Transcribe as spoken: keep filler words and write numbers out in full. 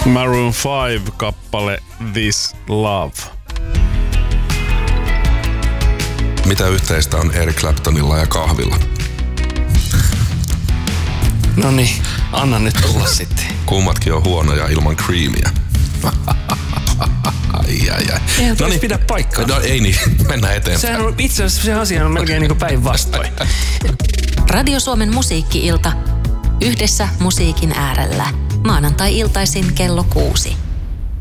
Maroon five kappale This Love. Mitä yhteistä on Eric Claptonilla ja kahvilla? No niin, anna nyt tulla sitten. Kummatkin on huonoja ilman creamia. Ai, ai, ai. Eihän no niin. Pidä paikkaa. No ei niin, mennään eteenpäin. Sehän on, itse asiassa se asia on melkein niin kuin päinvastoin. Radio Suomen musiikki-ilta. Yhdessä musiikin äärellä. Maanantai-iltaisin kello kuusi.